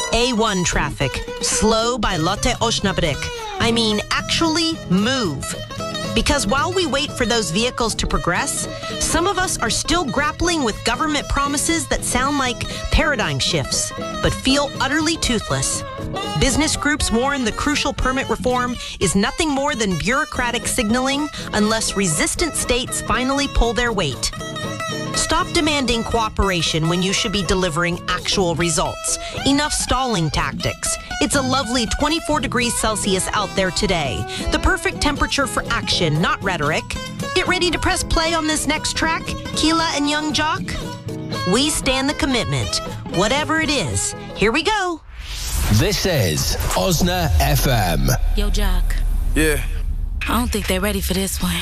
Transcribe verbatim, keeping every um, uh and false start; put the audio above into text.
A one traffic, slow by Lotte Osnabrück. I mean, actually move. Because while we wait for those vehicles to progress, some of us are still grappling with government promises that sound like paradigm shifts, but feel utterly toothless. Business groups warn the crucial permit reform is nothing more than bureaucratic signaling unless resistant states finally pull their weight. Stop demanding cooperation when you should be delivering actual results. Enough stalling tactics. It's a lovely twenty-four degrees Celsius out there today. The perfect temperature for action, not rhetoric. Get ready to press play on this next track, Keela and Young Jock. We stand the commitment. Whatever it is, here we go. This is Osna F M. Yo, Jock. Yeah. I don't think they're ready for this one.